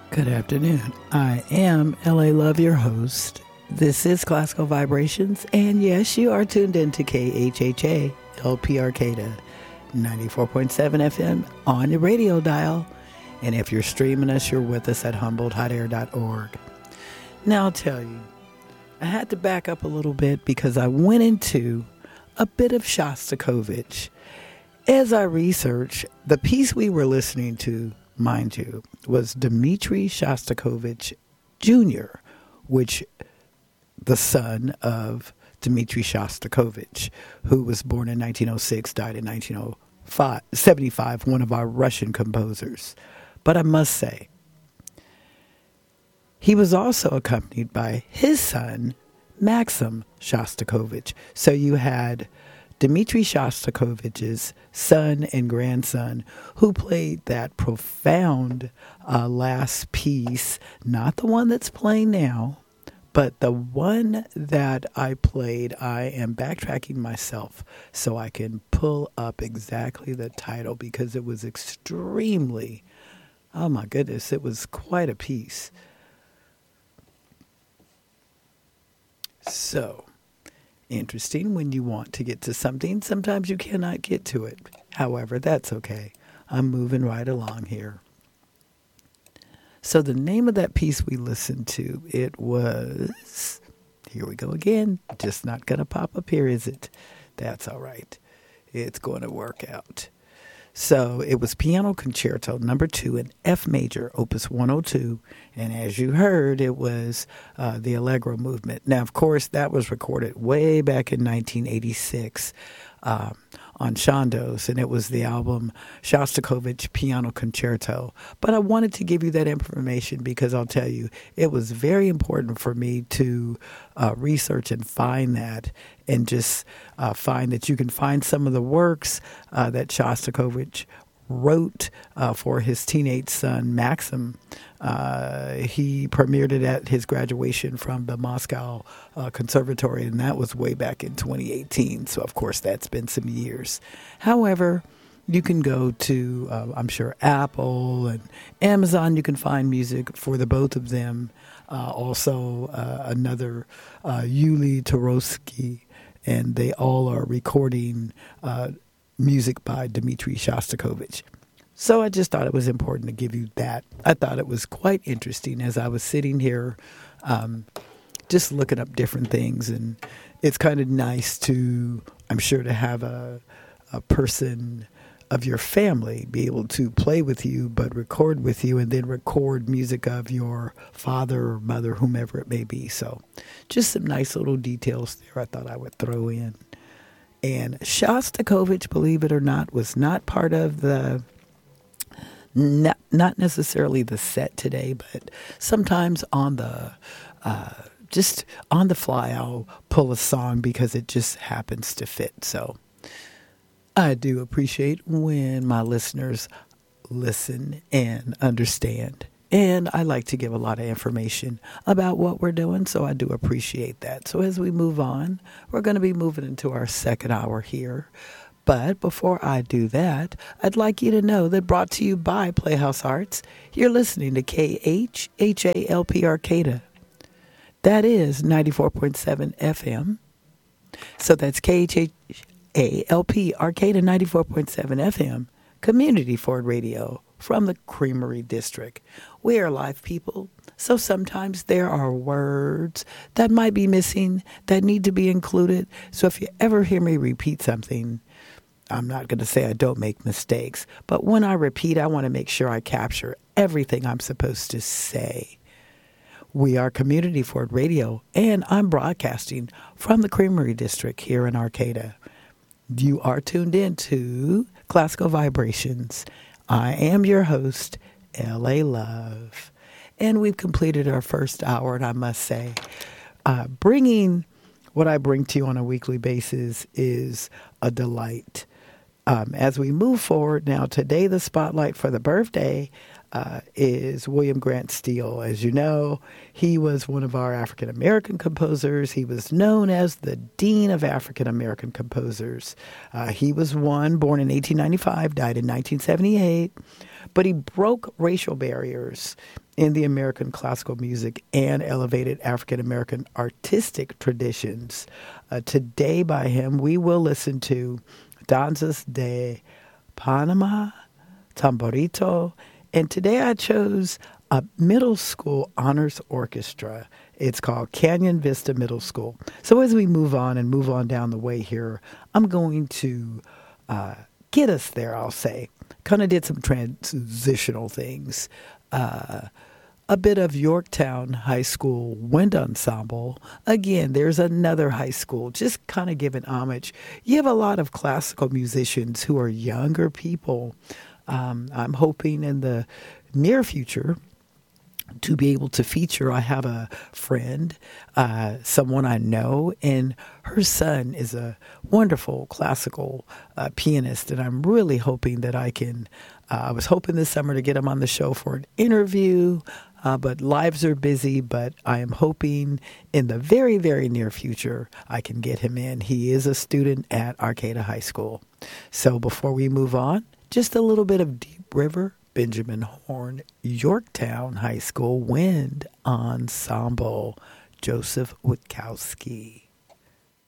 Good afternoon. I am LA Love, your host. This is Classical Vibrations, and yes, you are tuned in to KHHA LP Arcata 94.7 FM on your radio dial. And if you're streaming us, you're with us at HumboldtHotAir.org. Now, I'll tell you, I had to back up a little bit because I went into a bit of Shostakovich. As I researched, the piece we were listening to, mind you, was Dmitri Shostakovich Jr., which the son of Dmitri Shostakovich, who was born in 1906, died in 1975, one of our Russian composers. But I must say, he was also accompanied by his son, Maxim Shostakovich. So you had Dmitri Shostakovich's son and grandson, who played that profound last piece, not the one that's playing now, but the one that I played. I am backtracking myself so I can pull up exactly the title because it was extremely, oh my goodness, it was quite a piece. So, interesting, when you want to get to something, sometimes you cannot get to it. However, that's okay. I'm moving right along here. So the name of that piece we listened to, it was, here we go again, just not going to pop up here, is it? That's all right. It's going to work out. So it was Piano Concerto number 2 in F major, opus 102. And as you heard, it was the Allegro movement. Now, of course, that was recorded way back in 1986 on Chandos, and it was the album Shostakovich Piano Concerto. But I wanted to give you that information because I'll tell you, it was very important for me to research and find that, and just find that you can find some of the works that Shostakovich wrote for his teenage son, Maxim. He premiered it at his graduation from the Moscow Conservatory, and that was way back in 2018. So, of course, that's been some years. However, you can go to, I'm sure, Apple and Amazon. You can find music for the both of them. Also, another Yuli Tarosky, and they all are recording music by Dmitri Shostakovich. So I just thought it was important to give you that. I thought it was quite interesting as I was sitting here just looking up different things. And it's kind of nice to, I'm sure, to have a person of your family be able to play with you, but record with you, and then record music of your father or mother, whomever it may be. So just some nice little details there I thought I would throw in. And Shostakovich, believe it or not, was not part of the, not necessarily the set today, but sometimes on the, just on the fly, I'll pull a song because it just happens to fit. So I do appreciate when my listeners listen and understand. And I like to give a lot of information about what we're doing, so I do appreciate that. So as we move on, we're going to be moving into our second hour here. But before I do that, I'd like you to know that, brought to you by Playhouse Arts, you're listening to KHHALP Arcata. That is 94.7 FM. So that's KHHALP Arcata 94.7 FM, Community Ford Radio, from the Creamery District. We are live people, so sometimes there are words that might be missing that need to be included. So if you ever hear me repeat something, I'm not going to say I don't make mistakes, but when I repeat, I want to make sure I capture everything I'm supposed to say. We are Community Ford Radio, and I'm broadcasting from the Creamery District here in Arcata. You are tuned in to Classical Vibrations. I am your host, L.A. Love, and we've completed our first hour, and I must say, bringing what I bring to you on a weekly basis is a delight. As we move forward now, today the spotlight for the birthday is William Grant Steele. As you know, he was one of our African-American composers. He was known as the Dean of African-American Composers. He was one born in 1895, died in 1978, but he broke racial barriers in the American classical music and elevated African American artistic traditions. Today by him, we will listen to Danzas de Panama, Tamborito, and today I chose a middle school honors orchestra. It's called Canyon Vista Middle School. So as we move on down the way here, I'm going to get us there, I'll say. Kind of did some transitional things. A bit of Yorktown High School Wind Ensemble. Again, there's another high school, just kind of giving homage. You have a lot of classical musicians who are younger people. I'm hoping in the near future to be able to feature. I have a friend, someone I know, and her son is a wonderful classical pianist, and I'm really hoping that I can, I was hoping this summer to get him on the show for an interview, but lives are busy, but I am hoping in the very, very near future I can get him in. He is a student at Arcata High School. So before we move on, just a little bit of Deep River, Benjamin Horn, Yorktown High School Wind Ensemble, Joseph Witkowski.